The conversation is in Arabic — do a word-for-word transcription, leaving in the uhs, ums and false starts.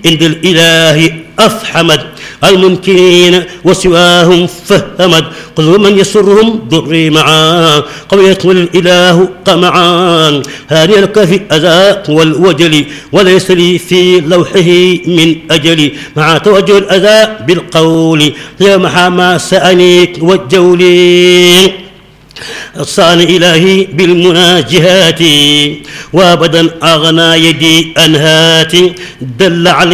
عند الإله أفحمد الممكنين وسواهم فهمد قل من يسرهم ضري معا قوية الإله قمعا هاني لك في الأذى والوجل وليس لي في لوحه من أجل مع توجه الأذى بالقول يا محامى سأنيك والجولي صان إلهي بالمناجهات وابدا أغنى يدي أنهات دل علي